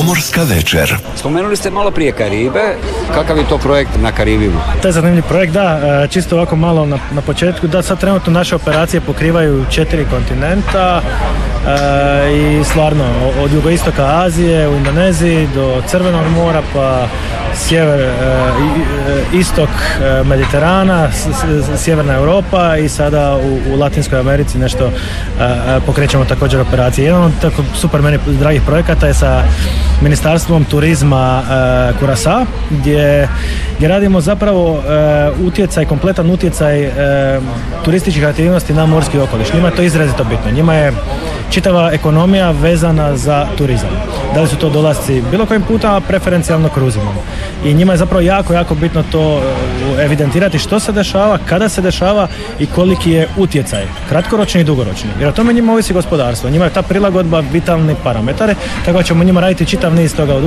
Pomorska večer. Spomenuli ste malo prije Karibe. Kakav je to projekt na Karibima? To je zanimljiv projekt, da. Čisto ovako malo na početku. Da, sad trenutno naše operacije pokrivaju 4 kontinenta i stvarno od jugoistoka Azije u Indoneziji do Crvenog mora pa sjever, istok Mediterana, sjeverna Europa i sada u Latinskoj Americi nešto pokrećemo također operacije. Jedan od tako super meni dragih projekata je sa Ministarstvom turizma Curaçao gdje radimo zapravo kompletan utjecaj turističkih aktivnosti na morski okoliš. Njima je to izrazito bitno. Njima je čitava ekonomija vezana za turizam. Da li su to dolasci bilo kojim putem, a preferencijalno kruzima. I njima je zapravo jako bitno to evidentirati što se dešava, kada se dešava i koliki je utjecaj, kratkoročni i dugoročni. Jer o tome njima ovisi gospodarstvo. Njima je ta prilagodba vitalni parametar, tako da ćemo njima raditi čitav niz toga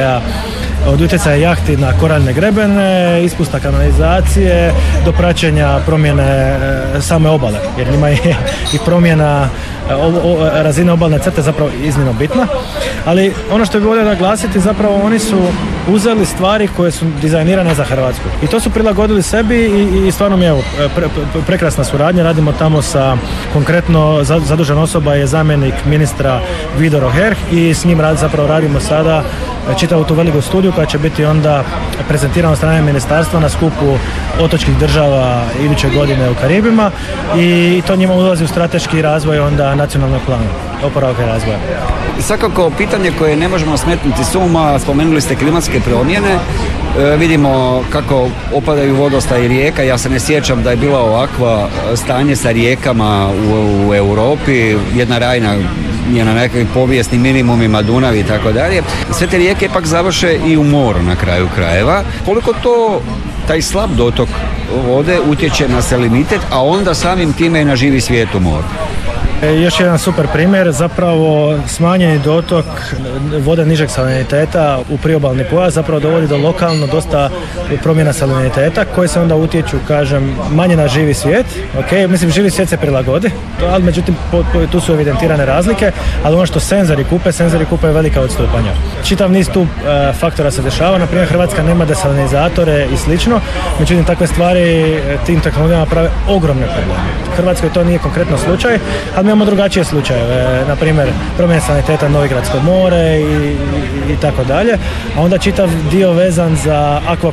od utjecaja jahti na koraljne grebene, ispusta kanalizacije, do praćenja promjene same obale. Jer njima je i promjena razine obalne crte zapravo iznimno bitna. Ali ono što bih volio naglasiti, zapravo oni su uzeli stvari koje su dizajnirane za Hrvatsku. I to su prilagodili sebi i stvarno mi je prekrasna suradnja. Radimo tamo konkretno zadužena osoba je zamjenik ministra Guido Roher i s njim radimo sada čitavu tu veliku studiju koja će biti onda prezentirana od strane ministarstva na skupu otočkih država iduće godine u Karibima i to njima ulazi u strateški razvoj onda nacionalnog plana oporavka i razvoja. Svakako pitanje koje ne možemo smetnuti s uma, spomenuli ste klimatske promjene, vidimo kako opadaju vodostaj rijeka. Ja se ne sjećam da je bilo ovakvo stanje sa rijekama u Europi, jedna Rajna je na nekim povijesnim minimumima, Dunav i tako dalje. Sve te rijeke ipak završe i u moru na kraju krajeva. Koliko to taj slab dotok vode utječe na salinitet, a onda samim time i na živi svijet u moru? Još jedan super primjer, zapravo smanjeni dotok vode nižeg saliniteta u priobalni pojas zapravo dovodi do lokalno dosta promjena saliniteta koje se onda utječu, kažem, manje na živi svijet. Mislim, živi svijet se prilagodi, ali međutim tu su evidentirane razlike, ali ono što senzori kupe velika odstupanja. Čitav niz tu faktora se dešava, na primjer Hrvatska nema desalinizatore i slično, međutim takve stvari tim tehnologijama prave ogromne probleme. U Hrvatskoj to nije konkretno slučaj, ali imamo drugačije slučajeve, na primjer promjena saniteta Novigradsko more i tako dalje, a onda čitav dio vezan za